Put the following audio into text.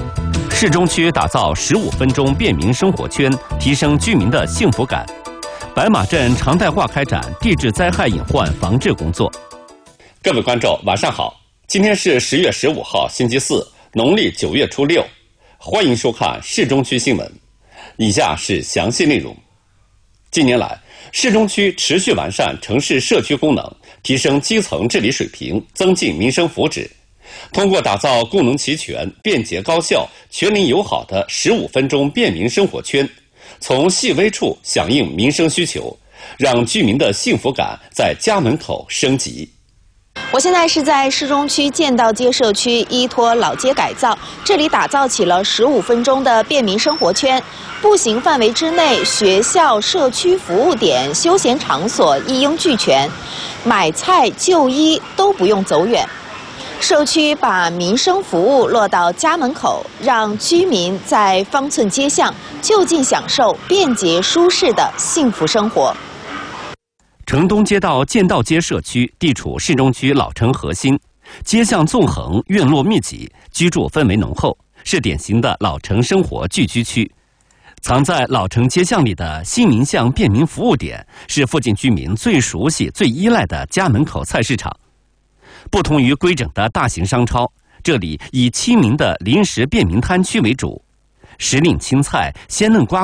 市中区打造15分钟便民生活圈，提升居民的幸福感。白马镇常态化开展地质灾害隐患防治工作。各位观众，晚上好！今天是10月15号，星期四，农历9月初6，欢迎收看市中区新闻。以下是详细内容。近年来，市中区持续完善城市社区功能，提升基层治理水平，增进民生福祉。通过打造功能齐全、便捷高效、全邻友好的15分钟便民生活圈，从细微处响应民生需求，让居民的幸福感在家门口升级。 我现在是在市中区建道街社区依托老街改造，这里打造起了15分钟的便民生活圈，步行范围之内，学校、社区服务点、休闲场所一应俱全，买菜、就医都不用走远。社区把民生服务落到家门口，让居民在方寸街巷就近享受便捷舒适的幸福生活。 城东街道建道街社区地处市中区老城核心，街巷纵横，院落密集，居住氛围浓厚，是典型的老城生活聚居区。藏在老城街巷里的新民巷便民服务点，是附近居民最熟悉、最依赖的家门口菜市场。不同于规整的大型商超，这里以亲民的临时便民摊区为主，时令青菜、鲜嫩瓜